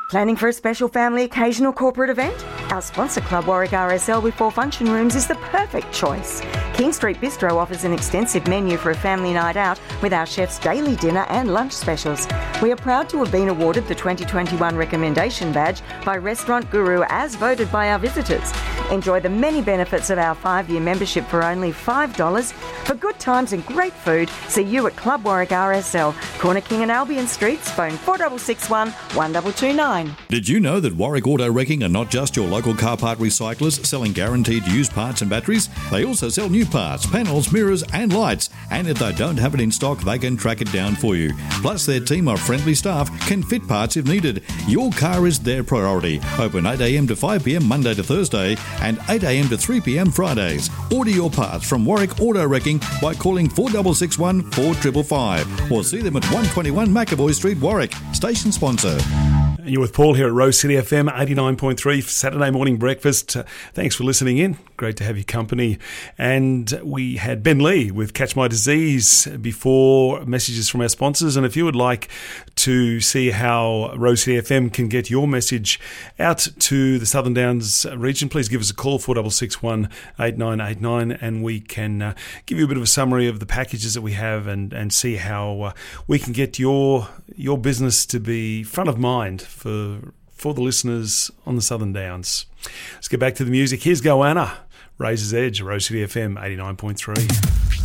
Planning for a special family occasion or corporate event? Our sponsor Club Warwick RSL with 4 function rooms is the perfect choice. King Street Bistro offers an extensive menu for a family night out with our chef's daily dinner and lunch specials. We are proud to have been awarded the 2021 Recommendation Badge by Restaurant Guru as voted by our visitors. Enjoy the many benefits of our 5-year membership for only $5. For good times and great food, see you at Club Warwick RSL, Corner King and Albion Streets, phone 4661 1229. Did you know that Warwick Auto Wrecking are not just your local car part recyclers selling guaranteed used parts and batteries? They also sell new parts, panels, mirrors and lights. And if they don't have it in stock, they can track it down for you. Plus, their team of friendly staff can fit parts if needed. Your car is their priority. Open 8am to 5pm Monday to Thursday and 8am to 3pm Fridays. Order your parts from Warwick Auto Wrecking by calling 4661 4555 or see them at 121 McAvoy Street, Warwick. Station sponsor. You're with Paul here at Rose City FM 89.3 Saturday morning breakfast. Thanks for listening in. Great to have your company. And we had Ben Lee with Catch My Disease before messages from our sponsors. And if you would like to see how Rose City FM can get your message out to the Southern Downs region, please give us a call, 4661 8989, and we can give you a bit of a summary of the packages that we have and see how we can get your business to be front of mind for the listeners on the Southern Downs. Let's get back to the music. Here's Goanna, Razor's Edge, Rose City FM 89.3.